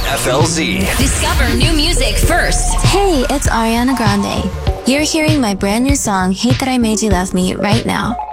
FLZ. Discover new music first. Hey, it's Ariana Grande. You're hearing my brand new song, Hate That I Made You Love Me, right now.